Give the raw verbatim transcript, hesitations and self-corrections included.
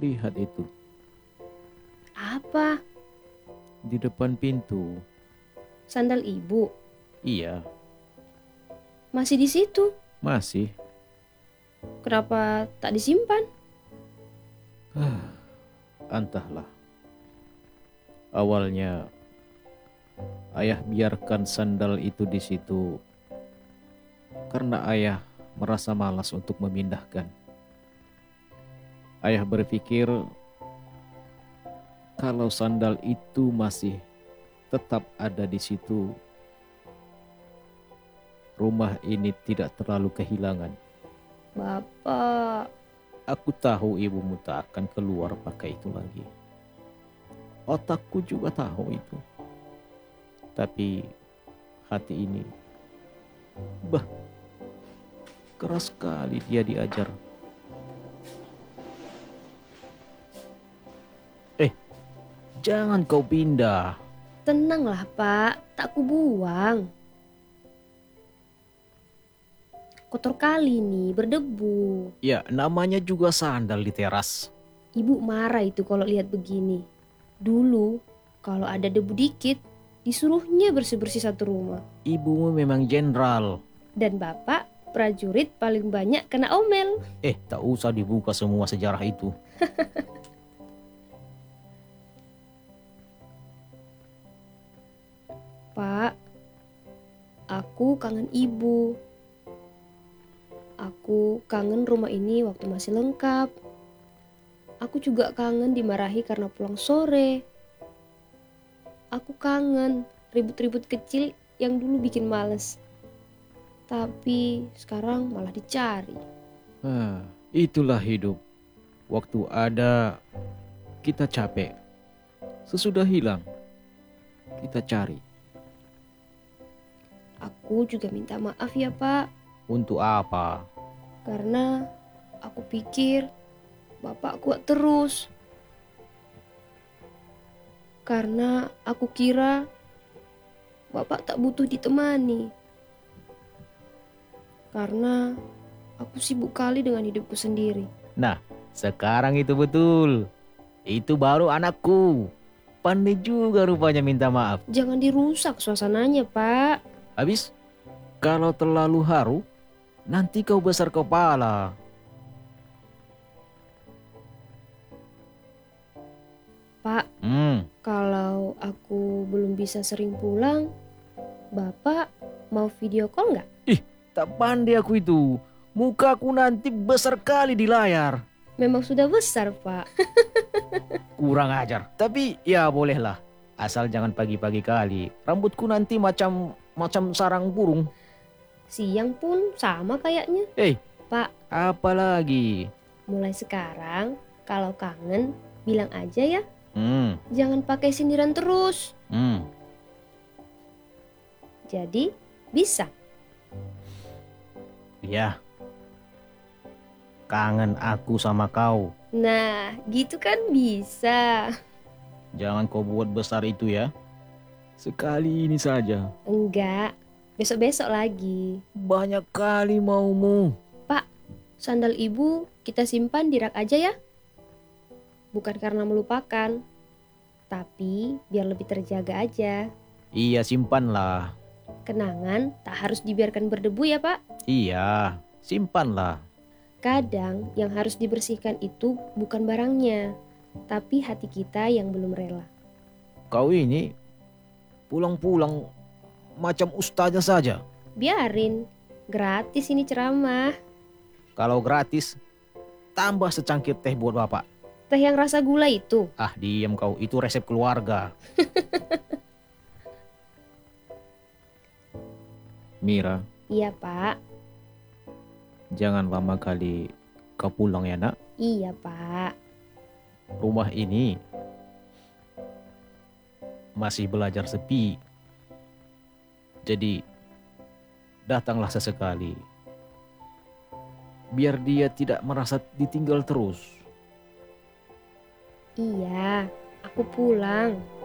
Lihat itu, Apa? di depan pintu. Sandal ibu? Iya, Masih di situ? masih. Kenapa tak disimpan? Entahlah. Awalnya ayah biarkan sandal itu di situ karena ayah merasa malas untuk memindahkan. Ayah berpikir kalau sandal itu masih tetap ada di situ, rumah ini tidak terlalu kehilangan. Bapak, Aku tahu ibumu tak akan keluar pakai itu lagi. Otakku juga tahu itu. Tapi hati ini, bah, keras sekali dia diajar. Eh, jangan kau pindah. tenanglah Pak, tak kubuang. Kotor kali nih, berdebu. Ya, namanya juga sandal di teras. Ibu marah itu kalau lihat begini. Dulu, kalau ada debu dikit, disuruhnya bersih-bersih satu rumah. Ibumu memang jenderal. Dan bapak, prajurit paling banyak kena omel. Eh, tak usah dibuka semua sejarah itu. Pak, aku kangen ibu. Aku kangen rumah ini waktu masih lengkap. Aku juga kangen dimarahi karena pulang sore. Aku kangen ribut-ribut kecil yang dulu bikin males. Tapi sekarang malah dicari. Ah, itulah hidup. Waktu ada, kita capek. Sesudah hilang, kita cari. Aku juga minta maaf ya Pak. Untuk apa? Karena aku pikir Bapak kuat terus. Karena aku kira Bapak tak butuh ditemani. Karena aku sibuk kali dengan hidupku sendiri. Nah, sekarang itu betul. Itu baru anakku. Pandai juga rupanya minta maaf. Jangan dirusak suasananya, Pak. Habis, kalau terlalu haru, nanti kau besar kepala. Pak, Hmm, kalau aku belum bisa sering pulang, Bapak mau video call nggak? ih, tak pandai aku itu. Mukaku nanti besar kali di layar. Memang sudah besar, Pak. Kurang ajar. Tapi ya bolehlah. Asal jangan pagi-pagi kali. Rambutku nanti macam macam sarang burung. Siang pun sama kayaknya. Eh, Pak, apa lagi? mulai sekarang kalau kangen bilang aja ya. Hmm, Jangan pakai sindiran terus. hmm. Jadi bisa. Ya, kangen aku sama kau. Nah, gitu kan bisa. Jangan kau buat besar itu ya. Sekali ini saja. Enggak, besok-besok lagi. Banyak kali maumu. Pak, sandal ibu kita simpan di rak aja ya. Bukan karena melupakan, tapi biar lebih terjaga aja. Iya, simpanlah. Kenangan tak harus dibiarkan berdebu ya Pak. Iya, simpanlah. Kadang yang harus dibersihkan itu bukan barangnya, tapi hati kita yang belum rela. Kau ini pulang-pulang macam ustazah saja. Biarin, gratis ini ceramah. Kalau gratis, tambah secangkir teh buat bapak. Teh yang rasa gula itu. Ah, diam kau, itu resep keluarga. Mira, Iya Pak, jangan lama kali kau pulang ya nak. iya Pak. Rumah ini masih belajar sepi. Jadi, datanglah sesekali. Biar dia tidak merasa ditinggal terus. Iya, aku pulang.